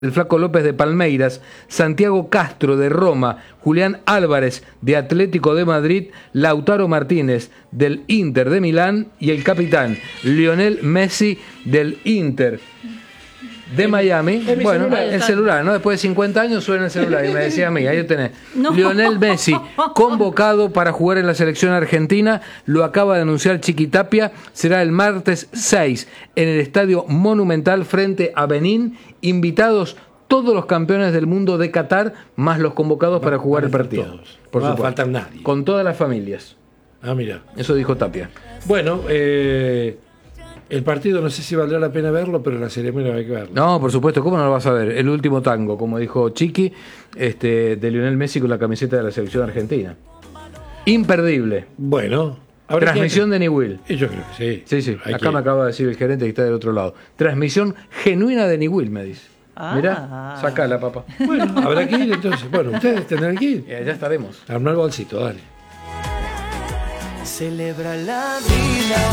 el Flaco López de Palmeiras, Santiago Castro de Roma, Julián Álvarez de Atlético de Madrid, Lautaro Martínez del Inter de Milán y el capitán Lionel Messi del Inter de Miami. Bueno, el celular, ¿no? Después de 50 años suena el celular y me decía a mí, ahí lo tenés. No. Lionel Messi, convocado para jugar en la selección argentina, lo acaba de anunciar Chiquitapia, será el martes 6 en el Estadio Monumental frente a Benín, invitados todos los campeones del mundo de Qatar, más los convocados para jugar el partido. Todos. Por no va a supuesto. faltar nadie. Con todas las familias. Ah, mira. Eso dijo Tapia. Bueno, el partido no sé si valdrá la pena verlo, pero la ceremonia hay que verlo. No, por supuesto, ¿cómo no lo vas a ver? El último tango, como dijo Chiqui, de Lionel Messi con la camiseta de la selección argentina. Imperdible. Bueno. Transmisión de Niwil. Yo creo que sí. Sí, sí. Acá me acaba de decir el gerente que está del otro lado. Transmisión genuina de Niwil, me dice. Mirá, sacala, papá. Bueno, habrá que ir entonces. Bueno, ustedes tendrán que ir. Ya estaremos. Armar el bolsito, dale. Celebra la vida.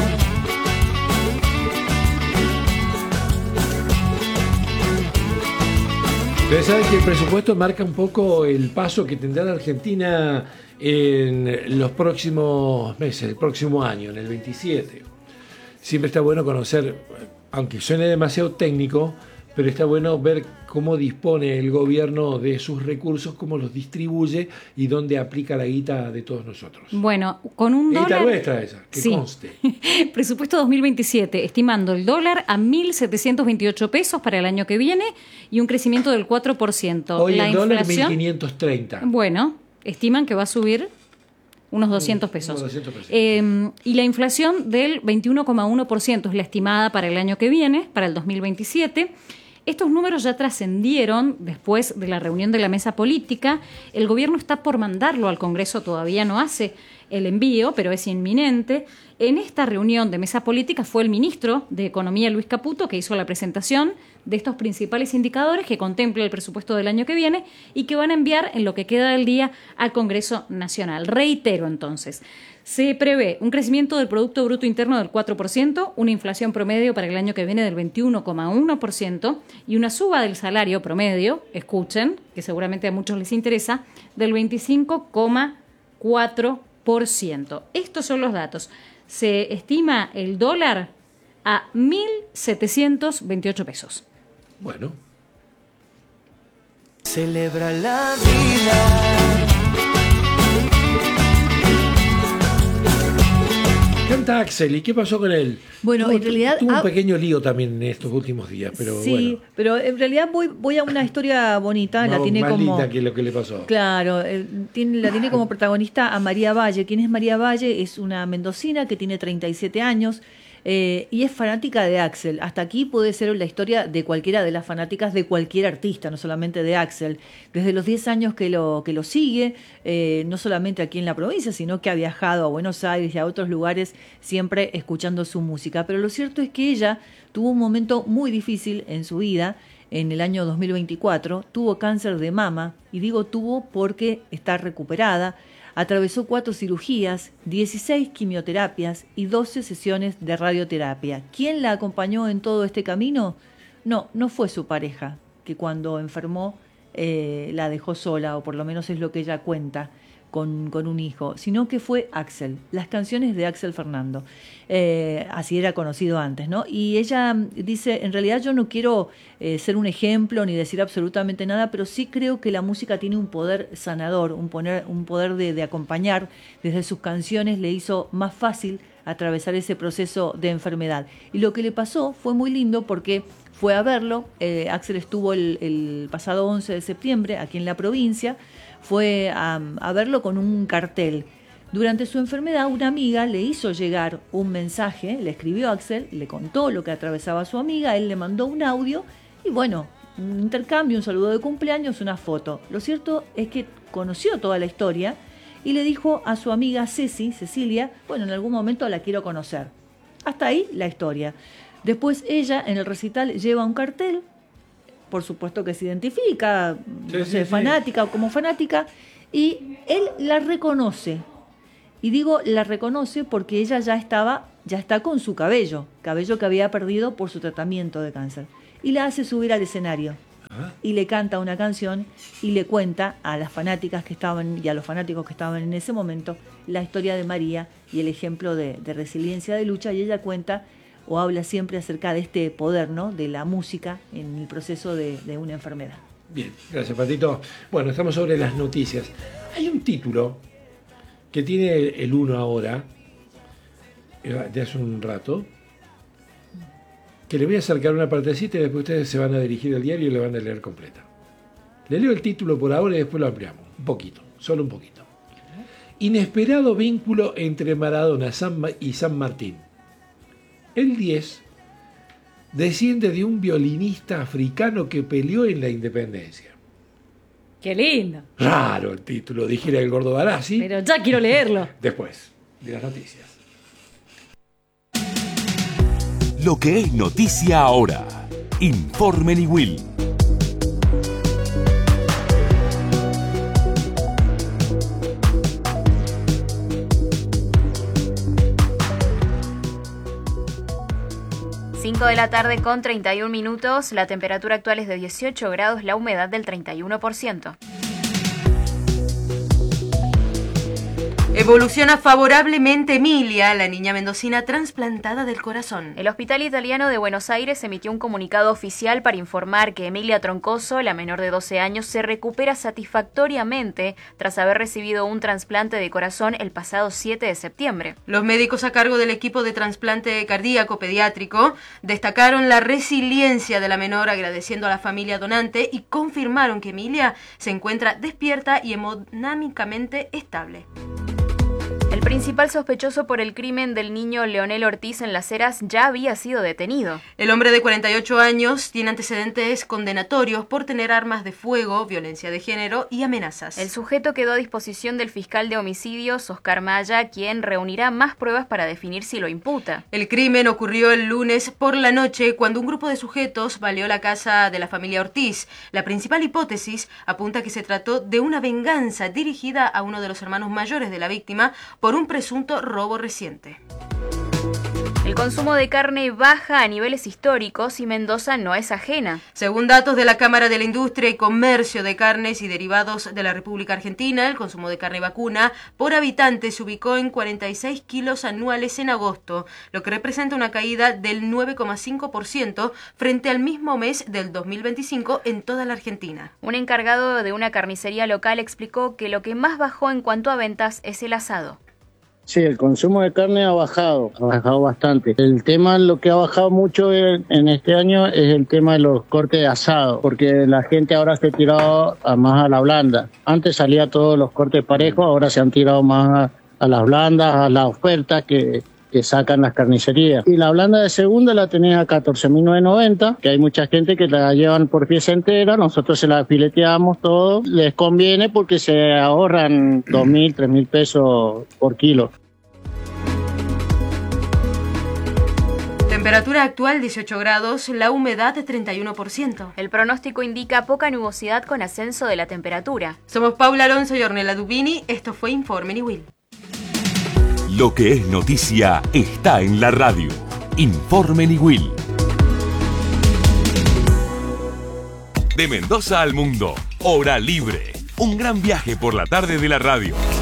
Ustedes saben que el presupuesto marca un poco el paso que tendrá la Argentina en los próximos meses, el próximo año, en el 27. Siempre está bueno conocer, aunque suene demasiado técnico, pero está bueno ver cómo dispone el gobierno de sus recursos, cómo los distribuye y dónde aplica la guita de todos nosotros. Bueno, con un dólar... Guita nuestra esa, que sí. Conste. Presupuesto 2027, estimando el dólar a 1.728 pesos para el año que viene y un crecimiento del 4%. Hoy la el dólar inflación, 1.530. Bueno, estiman que va a subir unos 200 pesos. Unos 200 pesos. Y la inflación del 21,1% es la estimada para el año que viene, para el 2027. Estos números ya trascendieron después de la reunión de la mesa política. El gobierno está por mandarlo al Congreso, todavía no hace el envío, pero es inminente. En esta reunión de mesa política fue el ministro de Economía, Luis Caputo, que hizo la presentación de estos principales indicadores que contempla el presupuesto del año que viene y que van a enviar en lo que queda del día al Congreso Nacional. Reitero entonces, se prevé un crecimiento del Producto Bruto Interno del 4%, una inflación promedio para el año que viene del 21,1% y una suba del salario promedio, escuchen, que seguramente a muchos les interesa, del 25,4%. Estos son los datos. Se estima el dólar a 1.728 pesos. Bueno. Celebra la vida. Canta Axel, ¿y qué pasó con él? Bueno, en realidad... Tuvo un pequeño lío también en estos últimos días, pero sí, bueno. pero en realidad voy a una historia bonita, Más, la tiene más como... linda que lo que le pasó. Claro, la tiene como protagonista a María Valle. ¿Quién es María Valle? Es una mendocina que tiene 37 años y es fanática de Axel. Hasta aquí puede ser la historia de cualquiera de las fanáticas de cualquier artista, no solamente de Axel. Desde los 10 años que lo sigue, no solamente aquí en la provincia, sino que ha viajado a Buenos Aires y a otros lugares siempre escuchando su música. Pero lo cierto es que ella tuvo un momento muy difícil en su vida. En el año 2024 tuvo cáncer de mama, y digo tuvo porque está recuperada. Atravesó 4 cirugías, 16 quimioterapias y 12 sesiones de radioterapia. ¿Quién la acompañó en todo este camino? No fue su pareja, que cuando enfermó la dejó sola, o por lo menos es lo que ella cuenta, con un hijo, sino que fue Axel, las canciones de Axel Fernando. Así era conocido antes, ¿no? Y ella dice, en realidad yo no quiero ser un ejemplo ni decir absolutamente nada, pero sí creo que la música tiene un poder sanador, un poder de acompañar. Desde sus canciones le hizo más fácil atravesar ese proceso de enfermedad. Y lo que le pasó fue muy lindo porque fue a verlo. Axel estuvo el pasado 11 de septiembre aquí en la provincia. Fue a verlo con un cartel. Durante su enfermedad, una amiga le hizo llegar un mensaje, le escribió a Axel, le contó lo que atravesaba su amiga, él le mandó un audio y bueno, un intercambio, un saludo de cumpleaños, una foto. Lo cierto es que conoció toda la historia y le dijo a su amiga Cecilia, bueno, en algún momento la quiero conocer. Hasta ahí la historia. Después ella en el recital lleva un cartel, por supuesto que se identifica, fanática o como fanática, y él la reconoce. Y digo la reconoce porque ella ya está con su cabello que había perdido por su tratamiento de cáncer. Y la hace subir al escenario. y le canta una canción y le cuenta a las fanáticas que estaban y a los fanáticos que estaban en ese momento la historia de María y el ejemplo de resiliencia, de lucha, y ella cuenta o habla siempre acerca de este poder, ¿no?, de la música en el proceso de una enfermedad. Bien, gracias, Patito. Bueno, estamos sobre las noticias. Hay un título que tiene el Uno ahora, de hace un rato, que le voy a acercar una partecita y después ustedes se van a dirigir al diario y le van a leer completa. Le leo el título por ahora y después lo ampliamos. Un poquito, solo un poquito. Inesperado vínculo entre Maradona y San Martín. El 10 desciende de un violinista africano que peleó en la independencia. ¡Qué lindo! Raro el título, dijera el Gordo Barassi. Pero ya quiero leerlo. Después de las noticias. Lo que es noticia ahora. Informe Niwil. De la tarde con 31 minutos, la temperatura actual es de 18 grados, la humedad del 31%. Evoluciona favorablemente Emilia, la niña mendocina trasplantada del corazón. El Hospital Italiano de Buenos Aires emitió un comunicado oficial para informar que Emilia Troncoso, la menor de 12 años, se recupera satisfactoriamente tras haber recibido un trasplante de corazón el pasado 7 de septiembre. Los médicos a cargo del equipo de trasplante cardíaco pediátrico destacaron la resiliencia de la menor, agradeciendo a la familia donante, y confirmaron que Emilia se encuentra despierta y hemodinámicamente estable. El principal sospechoso por el crimen del niño Leonel Ortiz en Las Heras ya había sido detenido. El hombre de 48 años tiene antecedentes condenatorios por tener armas de fuego, violencia de género y amenazas. El sujeto quedó a disposición del fiscal de homicidios, Oscar Maya, quien reunirá más pruebas para definir si lo imputa. El crimen ocurrió el lunes por la noche cuando un grupo de sujetos baleó la casa de la familia Ortiz. La principal hipótesis apunta que se trató de una venganza dirigida a uno de los hermanos mayores de la víctima por un presunto robo reciente. El consumo de carne baja a niveles históricos y Mendoza no es ajena. Según datos de la Cámara de la Industria y Comercio de Carnes y Derivados de la República Argentina, el consumo de carne vacuna por habitante se ubicó en 46 kilos anuales en agosto, lo que representa una caída del 9,5% frente al mismo mes del 2025 en toda la Argentina. Un encargado de una carnicería local explicó que lo que más bajó en cuanto a ventas es el asado. Sí, el consumo de carne ha bajado bastante. El tema, lo que ha bajado mucho en este año es el tema de los cortes de asado, porque la gente ahora se ha tirado más a la blanda. Antes salía todos los cortes parejos, ahora se han tirado más a las blandas, a las ofertas que sacan las carnicerías. Y la blanda de segunda la tenés a 14.990, que hay mucha gente que la llevan por pieza entera, nosotros se la fileteamos todo, les conviene porque se ahorran 2.000, 3.000 pesos por kilo. Temperatura actual 18 grados, la humedad 31%. El pronóstico indica poca nubosidad con ascenso de la temperatura. Somos Paula Alonso y Ornella Dubini, esto fue Informe Niwil. Lo que es noticia está en la radio. Informe Niwil. De Mendoza al mundo, hora libre. Un gran viaje por la tarde de la radio.